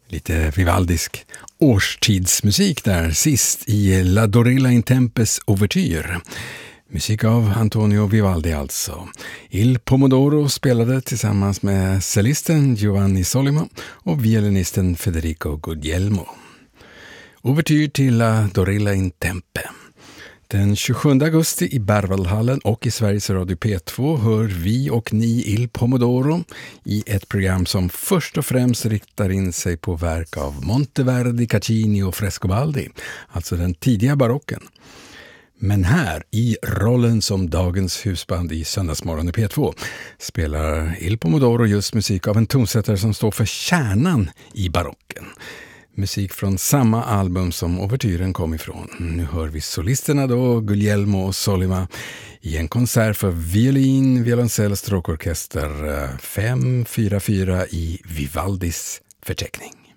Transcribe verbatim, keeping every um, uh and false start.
Lite vivaldisk årstidsmusik där sist i La Dorilla in Tempes Ouvertyr. Musik av Antonio Vivaldi alltså. Il Pomodoro spelade tillsammans med cellisten Giovanni Sollima och violinisten Federico Guglielmo. Ouvertyr till La Dorilla in Tempe. Den tjugosjunde augusti i Berwaldhallen och i Sveriges Radio P två hör vi och ni Il Pomodoro i ett program som först och främst riktar in sig på verk av Monteverdi, Caccini och Frescobaldi, alltså den tidiga barocken. Men här, i rollen som dagens husband i Söndagsmorgon i P två, spelar Il Pomodoro just musik av en tonsättare som står för kärnan i barocken. Musik från samma album som ouvertyren kom ifrån. Nu hör vi solisterna då, Guglielmo och Sollima, i en konsert för violin, violoncell, stråkorkester fem fyra fyra i Vivaldis förteckning.